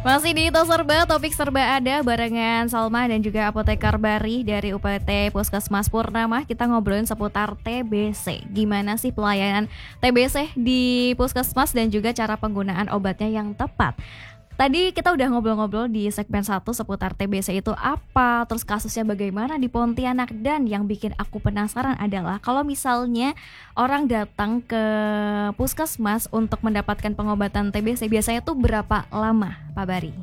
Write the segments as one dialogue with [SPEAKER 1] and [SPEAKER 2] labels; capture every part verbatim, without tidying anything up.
[SPEAKER 1] Masih di Ito Serba, topik serba ada barengan Salma dan juga Apotekar Bari dari U P T Puskesmas Purnama. Kita ngobrolin seputar T B C. Gimana sih pelayanan T B C di Puskesmas dan juga cara penggunaan obatnya yang tepat. Tadi kita udah ngobrol-ngobrol di segmen satu seputar T B C itu apa, terus kasusnya bagaimana di Pontianak. Dan yang bikin aku penasaran adalah kalau misalnya orang datang ke puskesmas untuk mendapatkan pengobatan T B C, biasanya tuh berapa lama, Pak Bari?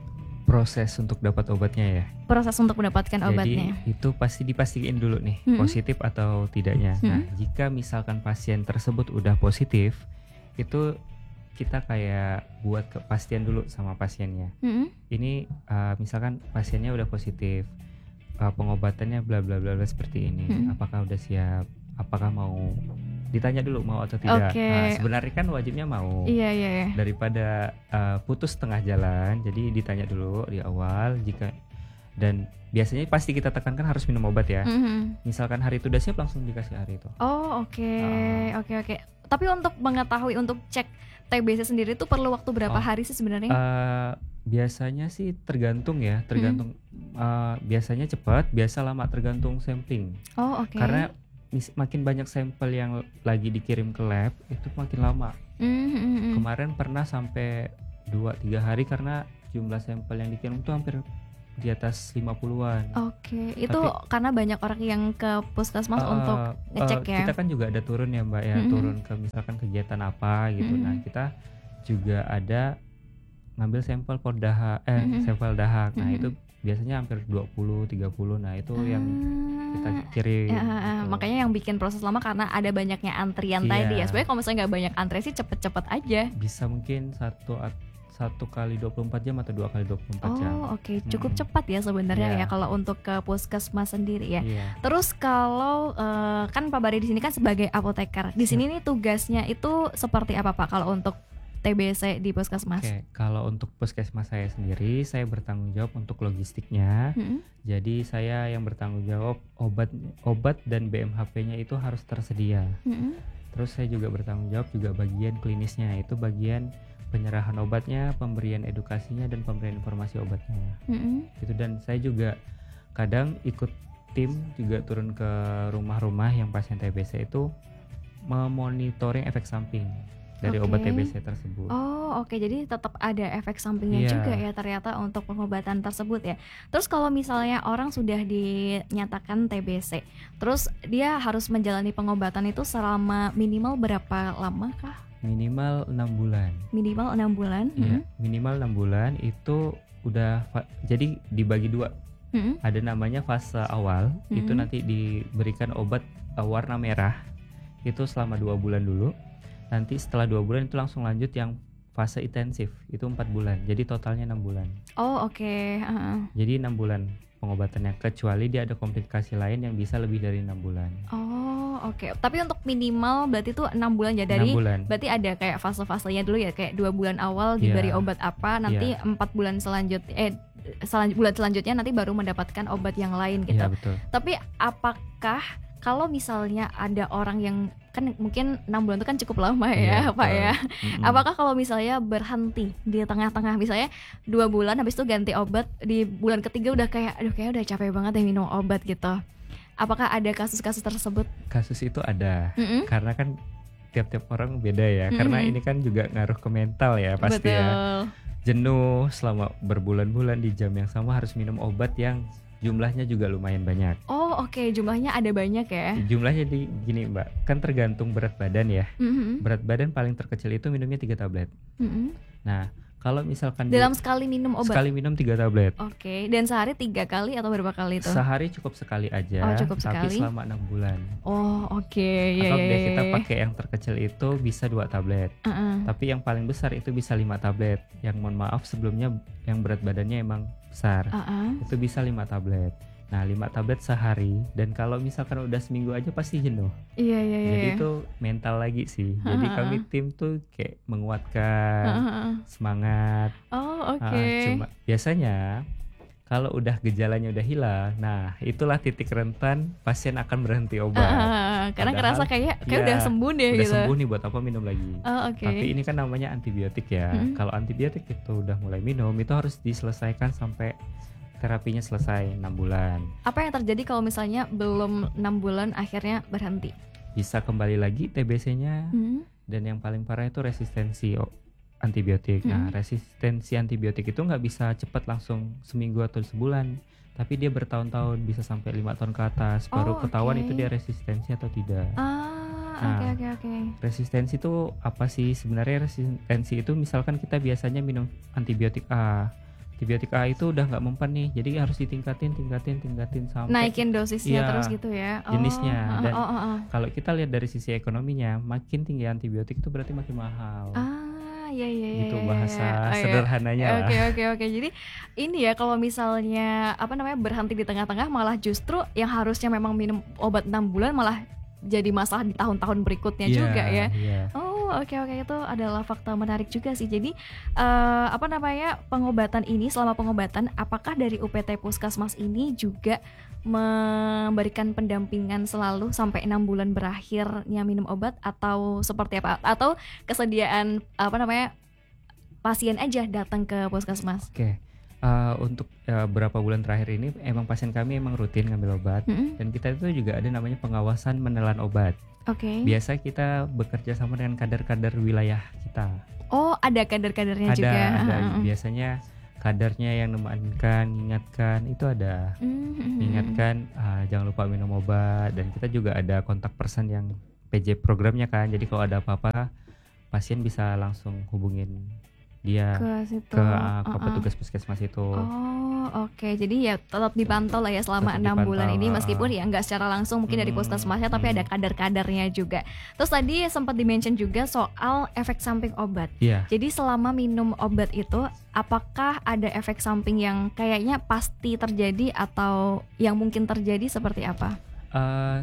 [SPEAKER 2] Proses untuk dapat obatnya ya?
[SPEAKER 1] Proses untuk mendapatkan
[SPEAKER 2] Jadi,
[SPEAKER 1] obatnya.
[SPEAKER 2] Jadi itu pasti dipastikan dulu nih, hmm. positif atau tidaknya. Hmm. Nah, jika misalkan pasien tersebut udah positif, itu kita kayak buat kepastian dulu sama pasiennya. Mm-hmm. Ini uh, misalkan pasiennya udah positif, uh, pengobatannya bla bla bla bla seperti ini. Mm-hmm. Apakah udah siap? Apakah mau? Ditanya dulu mau atau tidak.
[SPEAKER 1] Okay.
[SPEAKER 2] Nah, sebenarnya kan wajibnya mau.
[SPEAKER 1] Iya iya. iya.
[SPEAKER 2] Daripada uh, putus tengah jalan, jadi ditanya dulu di awal jika dan biasanya pasti kita tekankan harus minum obat ya. Mm-hmm. Misalkan hari itu udah siap langsung dikasih hari itu.
[SPEAKER 1] Oh oke okay. uh, oke okay, oke. Okay. Tapi untuk mengetahui untuk cek T B C sendiri itu perlu waktu berapa oh, hari sih sebenarnya?
[SPEAKER 2] Uh, biasanya sih tergantung ya, tergantung hmm. uh, biasanya cepat, biasa lama tergantung sampling.
[SPEAKER 1] Oh oke. Okay.
[SPEAKER 2] Karena mis- makin banyak sampel yang lagi dikirim ke lab itu makin lama. Mm-hmm. Kemarin pernah sampai dua tiga hari karena jumlah sampel yang dikirim itu hampir di atas lima puluhan.
[SPEAKER 1] Oke, okay. Itu tapi, karena banyak orang yang ke puskesmas uh, untuk ngecek uh, ya.
[SPEAKER 2] Kita kan juga ada turun ya Mbak ya, mm-hmm. turun ke misalkan kegiatan apa gitu. Mm-hmm. Nah, kita juga ada ngambil sampel pordahak eh mm-hmm. sampel dahak. Nah, mm-hmm. itu biasanya hampir dua puluh tiga puluh. Nah, itu uh, yang kita kirim.
[SPEAKER 1] Ya, gitu. Makanya yang bikin proses lama karena ada banyaknya antrian yeah. tadi ya. Sebenarnya kalau misalnya nggak banyak antri sih cepet-cepet aja.
[SPEAKER 2] Bisa mungkin satu satu kali dua puluh empat jam atau dua kali dua puluh empat jam.
[SPEAKER 1] Oh oke, okay. cukup hmm. cepat ya sebenarnya yeah. ya kalau untuk ke puskesmas sendiri ya. Yeah. Terus kalau uh, kan Pak Bari di sini kan sebagai apoteker, di sini nih tugasnya itu seperti apa Pak kalau untuk T B C di puskesmas?
[SPEAKER 2] Oke, okay. Kalau untuk puskesmas saya sendiri, saya bertanggung jawab untuk logistiknya. Hmm. Jadi saya yang bertanggung jawab obat obat dan B M H P-nya itu harus tersedia. Hmm. Terus saya juga bertanggung jawab juga bagian klinisnya, itu bagian penyerahan obatnya, pemberian edukasinya dan pemberian informasi obatnya. Mm-hmm. Gitu, dan saya juga kadang ikut tim juga turun ke rumah-rumah yang pasien T B C itu memonitoring efek samping dari okay. obat T B C tersebut.
[SPEAKER 1] Oh oke, okay. Jadi tetap ada efek sampingnya yeah. juga ya ternyata untuk pengobatan tersebut ya. Terus kalau misalnya orang sudah dinyatakan T B C, terus dia harus menjalani pengobatan itu selama minimal berapa lama kah?
[SPEAKER 2] Minimal enam bulan.
[SPEAKER 1] Minimal enam bulan.
[SPEAKER 2] Iya,
[SPEAKER 1] hmm.
[SPEAKER 2] minimal enam bulan itu udah fa- jadi dibagi dua. Hmm. Ada namanya fase awal, hmm. itu nanti diberikan obat uh, warna merah. Itu selama dua bulan dulu. Nanti setelah dua bulan itu langsung lanjut yang fase intensif, itu empat bulan. Jadi totalnya enam bulan.
[SPEAKER 1] Oh, oke. Okay. Uh-huh.
[SPEAKER 2] Jadi enam bulan pengobatannya, kecuali dia ada komplikasi lain yang bisa lebih dari enam bulan.
[SPEAKER 1] Oh, oke. Okay. Tapi untuk minimal berarti itu enam bulan ya, dari
[SPEAKER 2] enam bulan.
[SPEAKER 1] Berarti ada kayak fase-fasenya dulu ya, kayak dua bulan awal diberi yeah. obat apa, nanti empat yeah. bulan selanjutnya eh selanj- bulan selanjutnya nanti baru mendapatkan obat yang lain gitu.
[SPEAKER 2] Yeah, betul.
[SPEAKER 1] Tapi apakah kalau misalnya ada orang yang kan mungkin enam bulan itu kan cukup lama ya, yeah, Pak ya. Mm-hmm. Apakah kalau misalnya berhenti di tengah-tengah, misalnya dua bulan habis itu ganti obat, di bulan ketiga udah kayak aduh kayak udah capek banget ya minum obat gitu. Apakah ada kasus-kasus tersebut?
[SPEAKER 2] Kasus itu ada. Mm-hmm. Karena kan tiap-tiap orang beda ya. Mm-hmm. Karena ini kan juga ngaruh ke mental ya pasti. Betul. Ya. Jenuh selama berbulan-bulan di jam yang sama harus minum obat yang jumlahnya juga lumayan banyak.
[SPEAKER 1] Oh oke, okay. Jumlahnya ada banyak ya.
[SPEAKER 2] Jumlahnya di gini Mbak, kan tergantung berat badan ya. Mm-hmm. Berat badan paling terkecil itu minumnya tiga tablet. Mm-hmm. Nah kalau misalkan
[SPEAKER 1] dalam di, sekali minum obat?
[SPEAKER 2] Sekali minum tiga tablet.
[SPEAKER 1] Oke, okay. Dan sehari tiga kali atau berapa kali itu?
[SPEAKER 2] Sehari cukup sekali aja.
[SPEAKER 1] Oh cukup
[SPEAKER 2] tapi
[SPEAKER 1] sekali.
[SPEAKER 2] Selama enam bulan.
[SPEAKER 1] Oh oke. Okay.
[SPEAKER 2] Atau
[SPEAKER 1] yeah, yeah,
[SPEAKER 2] kita
[SPEAKER 1] yeah.
[SPEAKER 2] pakai yang terkecil itu bisa dua tablet. Uh-uh. Tapi yang paling besar itu bisa lima tablet. Yang mohon maaf sebelumnya yang berat badannya emang besar. Uh-uh. Itu bisa lima tablet. Nah lima tablet sehari. Dan kalau misalkan udah seminggu aja pasti jenuh.
[SPEAKER 1] Iya iya iya.
[SPEAKER 2] Jadi itu mental lagi sih. Uh-huh. Jadi kami tim tuh kayak menguatkan, uh-huh. semangat.
[SPEAKER 1] Oh oke. Okay.
[SPEAKER 2] Uh, cuma biasanya kalau udah gejalanya udah hilang, nah itulah titik rentan pasien akan berhenti obat.
[SPEAKER 1] Uh, karena
[SPEAKER 2] Padahal,
[SPEAKER 1] ngerasa kayak kayak
[SPEAKER 2] ya,
[SPEAKER 1] udah sembuh deh
[SPEAKER 2] udah
[SPEAKER 1] gitu.
[SPEAKER 2] sembuh nih, buat apa minum lagi?
[SPEAKER 1] Oh, okay.
[SPEAKER 2] Tapi ini kan namanya antibiotik ya. Hmm. Kalau antibiotik itu udah mulai minum, itu harus diselesaikan sampai terapinya selesai enam bulan.
[SPEAKER 1] Apa yang terjadi kalau misalnya belum enam bulan akhirnya berhenti?
[SPEAKER 2] Bisa kembali lagi T B C-nya. Hmm. Dan yang paling parah itu resistensi antibiotik. Hmm. Nah, resistensi antibiotik itu nggak bisa cepat langsung seminggu atau sebulan, tapi dia bertahun-tahun, bisa sampai lima tahun ke atas baru oh, ketahuan okay. itu dia resistensi atau tidak.
[SPEAKER 1] Ah,
[SPEAKER 2] nah,
[SPEAKER 1] oke oke oke.
[SPEAKER 2] Resistensi itu apa sih sebenarnya? Resistensi itu misalkan kita biasanya minum antibiotik A, antibiotik A itu udah nggak mempan nih, jadi harus ditingkatin, tingkatin, tingkatin sampai
[SPEAKER 1] naikin dosisnya
[SPEAKER 2] ya,
[SPEAKER 1] terus gitu ya.
[SPEAKER 2] Oh, jenisnya. Dan
[SPEAKER 1] oh, oh, oh.
[SPEAKER 2] kalau kita lihat dari sisi ekonominya, makin tinggi antibiotik itu berarti makin mahal.
[SPEAKER 1] Ah. Ya, ya,
[SPEAKER 2] gitu
[SPEAKER 1] ya,
[SPEAKER 2] bahasa
[SPEAKER 1] ya, ya.
[SPEAKER 2] sederhananya.
[SPEAKER 1] Oke okay, oke okay, oke. Okay. Jadi ini ya, kalau misalnya apa namanya berhenti di tengah-tengah, malah justru yang harusnya memang minum obat enam bulan malah jadi masalah di tahun-tahun berikutnya yeah, juga ya. Yeah. Oh oke okay, oke okay. Itu adalah fakta menarik juga sih. Jadi uh, apa namanya pengobatan ini, selama pengobatan apakah dari U P T Puskesmas ini juga memberikan pendampingan selalu sampai enam bulan berakhirnya minum obat, atau seperti apa, atau kesediaan apa namanya pasien aja datang ke puskesmas?
[SPEAKER 2] Oke, okay. uh, untuk uh, beberapa bulan terakhir ini emang pasien kami emang rutin ngambil obat, mm-hmm. dan kita itu juga ada namanya pengawasan menelan obat.
[SPEAKER 1] Oke. Okay.
[SPEAKER 2] Biasa kita bekerja sama dengan kader-kader wilayah kita.
[SPEAKER 1] Oh, ada kader-kadernya
[SPEAKER 2] ada,
[SPEAKER 1] juga.
[SPEAKER 2] Ada, uh-huh. biasanya kadernya yang menemankan, mengingatkan, itu ada. Mm-hmm. Mengingatkan uh, jangan lupa minum obat, dan kita juga ada kontak person yang P J programnya kan. Jadi kalau ada apa-apa pasien bisa langsung hubungin dia
[SPEAKER 1] ke situ.
[SPEAKER 2] ke, uh, ke
[SPEAKER 1] uh-uh.
[SPEAKER 2] petugas puskesmas itu.
[SPEAKER 1] Oh oke, okay. Jadi ya tetap dipantau lah ya selama enam bulan ini, meskipun ya nggak secara langsung mungkin hmm, dari puskesmasnya, tapi hmm. ada kader-kadernya juga. Terus tadi sempat di-mention juga soal efek samping obat.
[SPEAKER 2] Yeah.
[SPEAKER 1] Jadi selama minum obat itu, apakah ada efek samping yang kayaknya pasti terjadi atau yang mungkin terjadi seperti apa?
[SPEAKER 2] Uh,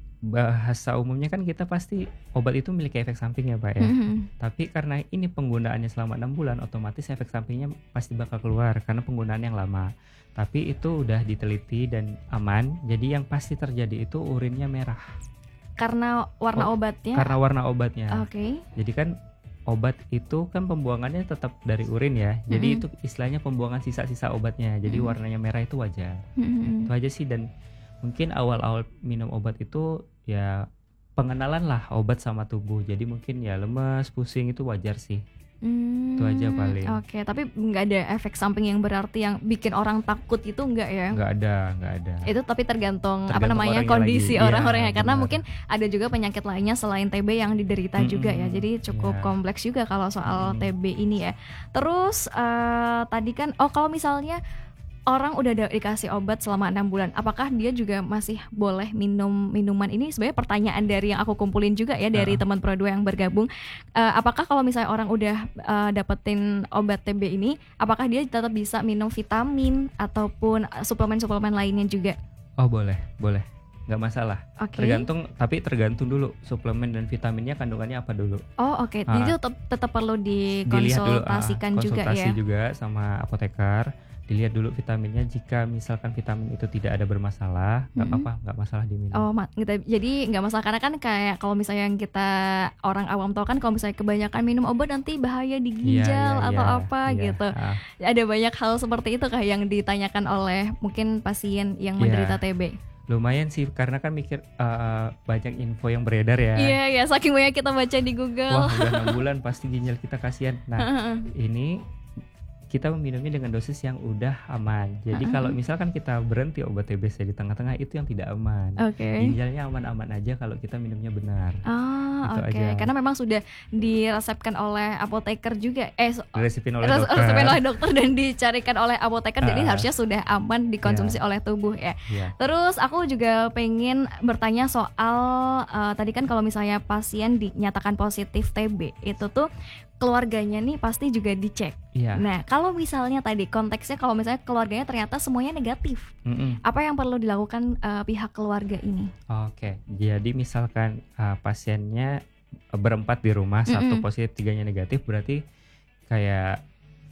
[SPEAKER 2] bahasa umumnya kan kita pasti obat itu memiliki efek samping ya Pak ya. Mm-hmm. Tapi karena ini penggunaannya selama enam bulan, otomatis efek sampingnya pasti bakal keluar karena penggunaan yang lama. Tapi itu udah diteliti dan aman. Jadi yang pasti terjadi itu urinnya merah.
[SPEAKER 1] Karena warna oh, obatnya?
[SPEAKER 2] Karena warna obatnya.
[SPEAKER 1] Oke. Okay.
[SPEAKER 2] Jadi kan obat itu kan pembuangannya tetap dari urin ya. Jadi mm-hmm. itu istilahnya pembuangan sisa-sisa obatnya. Jadi mm-hmm. warnanya merah itu wajar. Mm-hmm. Itu aja sih. Dan mungkin awal-awal minum obat itu ya pengenalan lah obat sama tubuh. Jadi mungkin ya lemes, pusing itu wajar sih. Hmm, itu aja paling.
[SPEAKER 1] Oke, okay. Tapi nggak ada efek samping yang berarti yang bikin orang takut itu nggak ya?
[SPEAKER 2] Nggak ada, nggak ada.
[SPEAKER 1] Itu tapi tergantung, tergantung apa namanya kondisi
[SPEAKER 2] lagi.
[SPEAKER 1] orang-orangnya. Ya, karena
[SPEAKER 2] benar.
[SPEAKER 1] Mungkin ada juga penyakit lainnya selain T B yang diderita hmm, juga ya. Jadi cukup yeah. kompleks juga kalau soal hmm. T B ini ya. Terus uh, tadi kan, oh kalau misalnya orang udah ada dikasih obat selama enam bulan, apakah dia juga masih boleh minum minuman ini? Sebenarnya pertanyaan dari yang aku kumpulin juga ya dari uh. teman Pro dua yang bergabung. Uh, apakah kalau misalnya orang udah uh, dapetin obat T B ini, apakah dia tetap bisa minum vitamin ataupun suplemen-suplemen lainnya juga?
[SPEAKER 2] Oh boleh, boleh. Nggak masalah.
[SPEAKER 1] Okay.
[SPEAKER 2] Tergantung, tapi tergantung dulu suplemen dan vitaminnya kandungannya apa dulu.
[SPEAKER 1] Oh oke, okay. uh, jadi tetap, tetap perlu dikonsultasikan
[SPEAKER 2] dulu, uh,
[SPEAKER 1] juga ya?
[SPEAKER 2] Konsultasi juga sama apoteker. Dilihat dulu vitaminnya, jika misalkan vitamin itu tidak ada bermasalah, nggak mm-hmm. apa-apa, nggak masalah diminum.
[SPEAKER 1] Oh, ma- gitu. Jadi nggak masalah, karena kan kayak kalau misalnya yang kita orang awam tahu kan, kalau misalnya kebanyakan minum obat nanti bahaya di ginjal yeah, yeah, atau yeah, apa yeah, gitu. Uh. Ada banyak hal seperti itu kayak yang ditanyakan oleh mungkin pasien yang menderita yeah. T B.
[SPEAKER 2] Lumayan sih, karena kan mikir uh, banyak info yang beredar ya.
[SPEAKER 1] Iya, yeah, yeah, saking banyak kita baca di Google.
[SPEAKER 2] Wah, udah enam bulan pasti ginjal kita kasihan. Nah, ini kita meminumnya dengan dosis yang udah aman. Jadi uh-huh. kalau misalkan kita berhenti obat T B C di tengah-tengah, itu yang tidak aman.
[SPEAKER 1] Okay.
[SPEAKER 2] Ginjalnya aman-aman aja kalau kita minumnya benar.
[SPEAKER 1] Ah, oke. Okay. Karena memang sudah diresepkan oleh apoteker juga. Eh,
[SPEAKER 2] diresepin oleh
[SPEAKER 1] res-
[SPEAKER 2] dokter.
[SPEAKER 1] Resepin oleh dokter dan dicarikan oleh apoteker. Uh, jadi harusnya sudah aman dikonsumsi yeah. oleh tubuh ya. Yeah. Terus aku juga pengen bertanya soal uh, tadi kan kalau misalnya pasien dinyatakan positif T B, itu tuh keluarganya nih pasti juga dicek.
[SPEAKER 2] Iya.
[SPEAKER 1] Nah, kalau misalnya tadi konteksnya kalau misalnya keluarganya ternyata semuanya negatif, mm-mm. apa yang perlu dilakukan uh, pihak keluarga ini?
[SPEAKER 2] Oke, jadi misalkan uh, pasiennya berempat di rumah, mm-mm. satu positif, tiganya negatif, berarti kayak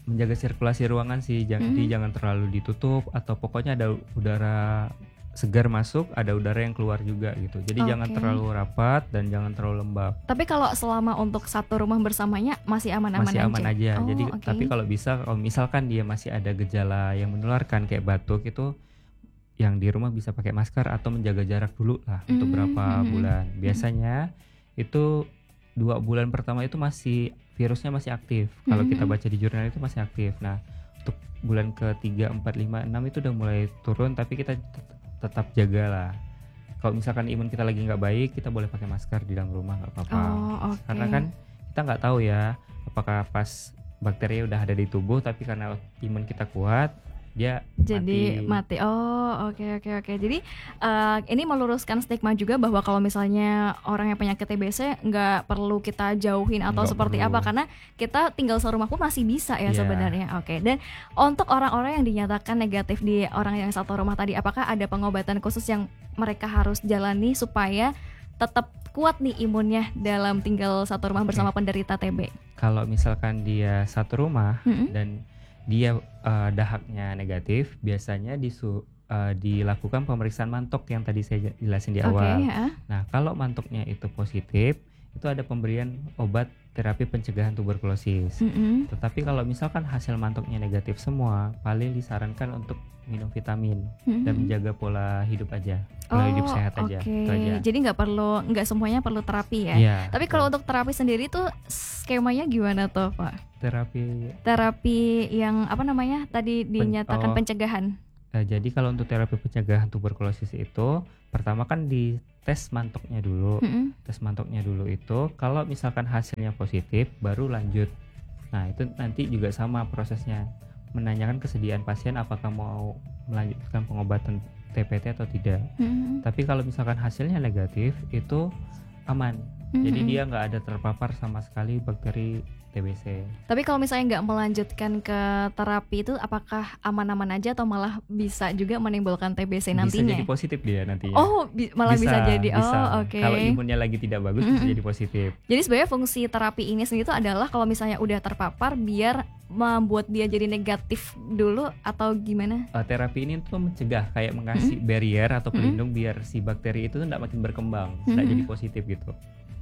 [SPEAKER 2] menjaga sirkulasi ruangan sih, jadi mm-hmm. jangan terlalu ditutup atau pokoknya ada udara segar masuk, ada udara yang keluar juga gitu. Jadi okay. jangan terlalu rapat dan jangan terlalu lembab.
[SPEAKER 1] Tapi kalau selama untuk satu rumah bersamanya masih aman-aman
[SPEAKER 2] masih
[SPEAKER 1] aja.
[SPEAKER 2] Masih aman aja.
[SPEAKER 1] Oh,
[SPEAKER 2] jadi
[SPEAKER 1] okay.
[SPEAKER 2] tapi kalau bisa, kalau misalkan dia masih ada gejala yang menularkan kayak batuk itu, yang di rumah bisa pakai masker atau menjaga jarak dulu lah mm-hmm. untuk berapa mm-hmm. bulan. Biasanya mm-hmm. itu dua bulan pertama itu masih virusnya masih aktif. Mm-hmm. Kalau kita baca di jurnal itu masih aktif. Nah, untuk bulan ketiga, empat, lima, enam itu udah mulai turun, tapi kita tet- tetap jagalah. Kalau misalkan imun kita lagi nggak baik, kita boleh pakai masker di dalam rumah, nggak apa-apa.
[SPEAKER 1] Oh, okay.
[SPEAKER 2] Karena kan kita nggak tahu ya, apakah pas bakteri udah ada di tubuh, tapi karena imun kita kuat, dia
[SPEAKER 1] jadi
[SPEAKER 2] mati.
[SPEAKER 1] mati. Oh, oke okay, oke okay, oke. Okay. Jadi uh, ini meluruskan stigma juga bahwa kalau misalnya orang yang penyakit T B C nggak perlu kita jauhin atau
[SPEAKER 2] Nggak
[SPEAKER 1] seperti
[SPEAKER 2] perlu.
[SPEAKER 1] apa, karena kita tinggal serumah pun masih bisa ya
[SPEAKER 2] yeah.
[SPEAKER 1] sebenarnya. Oke. Okay. Dan untuk orang-orang yang dinyatakan negatif di orang yang satu rumah tadi, apakah ada pengobatan khusus yang mereka harus jalani supaya tetap kuat nih imunnya dalam tinggal satu rumah bersama okay. penderita T B?
[SPEAKER 2] Kalau misalkan dia satu rumah mm-hmm. dan dia uh, dahaknya negatif, biasanya disu, uh, dilakukan pemeriksaan mantok yang tadi saya jelasin di awal.
[SPEAKER 1] Okay, ya.
[SPEAKER 2] Nah, kalau mantoknya itu positif, itu ada pemberian obat terapi pencegahan tuberkulosis. Mm-hmm. Tetapi kalau misalkan hasil mantoknya negatif semua, paling disarankan untuk minum vitamin mm-hmm. dan menjaga pola hidup aja, pola oh, hidup sehat
[SPEAKER 1] okay.
[SPEAKER 2] aja. Itu aja.
[SPEAKER 1] Jadi nggak perlu, nggak semuanya perlu terapi ya.
[SPEAKER 2] Ya
[SPEAKER 1] Tapi kalau untuk terapi sendiri tuh skemanya gimana tuh Pak?
[SPEAKER 2] Terapi
[SPEAKER 1] terapi yang apa namanya tadi dinyatakan
[SPEAKER 2] Pen- oh,
[SPEAKER 1] pencegahan.
[SPEAKER 2] Uh, jadi kalau untuk terapi pencegahan tuberkulosis itu pertama kan di tes mantoknya dulu. Mm-hmm. Tes mantoknya dulu itu kalau misalkan hasilnya positif baru lanjut. Nah, itu nanti juga sama prosesnya. Menanyakan kesediaan pasien apakah mau melanjutkan pengobatan T P T atau tidak. Mm-hmm. Tapi kalau misalkan hasilnya negatif itu aman. Mm-hmm. Jadi dia nggak ada terpapar sama sekali bakteri T B C.
[SPEAKER 1] Tapi kalau misalnya nggak melanjutkan ke terapi itu, apakah aman-aman aja atau malah bisa juga menimbulkan T B C nantinya?
[SPEAKER 2] Bisa jadi positif dia nantinya.
[SPEAKER 1] Oh, bi- malah bisa, bisa jadi.
[SPEAKER 2] Bisa.
[SPEAKER 1] Oh, oke. Okay.
[SPEAKER 2] Kalau imunnya lagi tidak bagus mm-hmm. bisa jadi positif.
[SPEAKER 1] Jadi sebenarnya fungsi terapi ini sendiri itu adalah kalau misalnya udah terpapar biar membuat dia jadi negatif dulu atau gimana?
[SPEAKER 2] Uh, terapi ini tuh mencegah, kayak mengasih mm-hmm. barrier atau pelindung mm-hmm. biar si bakteri itu tidak makin berkembang, tidak mm-hmm. jadi positif gitu.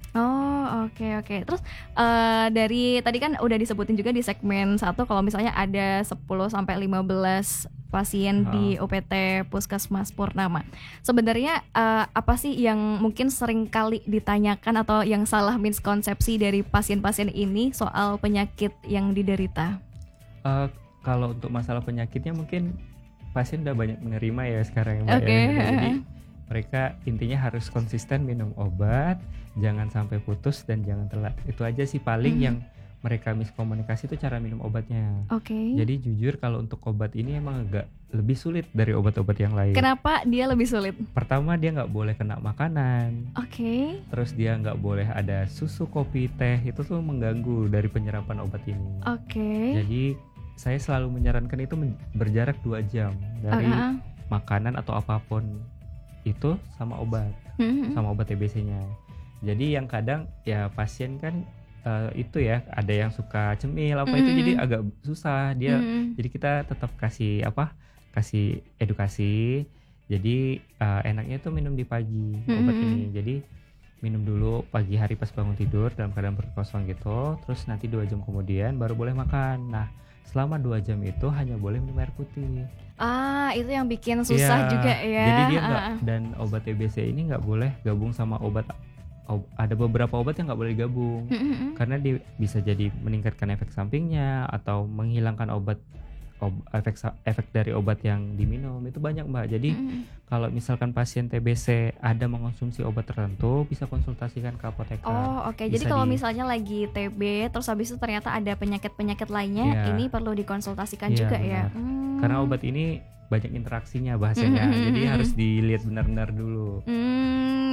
[SPEAKER 1] Oh oke okay, oke okay. Terus uh, dari tadi kan udah disebutin juga di segmen satu kalau misalnya ada sepuluh sampai lima belas pasien ha. di O P T Puskesmas Purnama. Sebenarnya uh, apa sih yang mungkin sering kali ditanyakan atau yang salah miskonsepsi dari pasien-pasien ini soal penyakit yang diderita?
[SPEAKER 2] Uh, kalau untuk masalah penyakitnya mungkin pasien udah banyak menerima ya sekarang Mbak
[SPEAKER 1] okay.
[SPEAKER 2] ya. Jadi mereka intinya harus konsisten minum obat, jangan sampai putus dan jangan telat. Itu aja sih paling mm-hmm. yang mereka miskomunikasi itu cara minum obatnya.
[SPEAKER 1] Oke. Okay.
[SPEAKER 2] Jadi jujur kalau untuk obat ini emang agak lebih sulit dari obat-obat yang lain.
[SPEAKER 1] Kenapa dia lebih sulit?
[SPEAKER 2] Pertama dia nggak boleh kena makanan.
[SPEAKER 1] Oke. Okay.
[SPEAKER 2] Terus dia nggak boleh ada susu, kopi, teh, itu tuh mengganggu dari penyerapan obat ini.
[SPEAKER 1] Oke. Okay.
[SPEAKER 2] Jadi saya selalu menyarankan itu berjarak dua jam dari uh-huh. makanan atau apapun itu sama obat, mm-hmm. sama obat T B C-nya. Jadi yang kadang ya pasien kan uh, itu ya ada yang suka cemil apa mm-hmm. itu jadi agak susah dia. Mm-hmm. Jadi kita tetap kasih apa? Kasih edukasi. Jadi uh, enaknya tuh minum di pagi mm-hmm. obat ini. Jadi minum dulu pagi hari pas bangun tidur dalam keadaan perut kosong gitu. Terus nanti dua jam kemudian baru boleh makan. Nah selama dua jam itu hanya boleh minum air putih.
[SPEAKER 1] Ah, itu yang bikin susah ya, juga ya.
[SPEAKER 2] Jadi dia nggak uh. dan obat T B C ini nggak boleh gabung sama obat. Ob, ada beberapa obat yang nggak boleh gabung mm-hmm. karena dia bisa jadi meningkatkan efek sampingnya atau menghilangkan obat ob, efek efek dari obat yang diminum itu banyak Mbak. Jadi mm-hmm. kalau misalkan pasien T B C ada mengonsumsi obat tertentu bisa konsultasikan ke apoteker.
[SPEAKER 1] Oh oke. Okay. Jadi kalau di... misalnya lagi T B terus habis itu ternyata ada penyakit-penyakit lainnya, yeah. ini perlu dikonsultasikan yeah, juga benar. ya. Hmm.
[SPEAKER 2] Karena obat ini banyak interaksinya bahasanya, mm-hmm. jadi harus dilihat benar-benar dulu.
[SPEAKER 1] Hmm,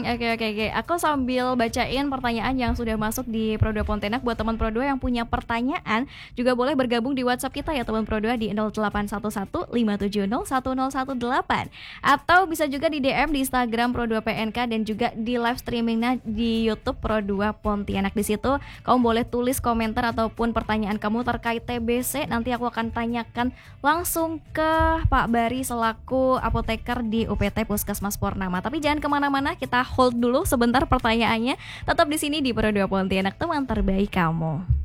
[SPEAKER 1] Oke oke oke. Aku sambil bacain pertanyaan yang sudah masuk di Pro dua Pontianak. Buat teman Pro dua yang punya pertanyaan juga boleh bergabung di WhatsApp kita ya teman Pro dua di nol delapan satu satu lima tujuh nol satu nol satu delapan, atau bisa juga di D M di Instagram Pro dua P N K dan juga di live streamingnya di YouTube Pro dua Pontianak. Di situ kamu boleh tulis komentar ataupun pertanyaan kamu terkait T B C. Nanti aku akan tanyakan langsung ke Pak Bari selaku apoteker di U P T Puskesmas Purnama. Tapi jangan kemana-mana, kita hold dulu sebentar pertanyaannya. Tetap di sini di Pro dua Pontianak, teman terbaik kamu.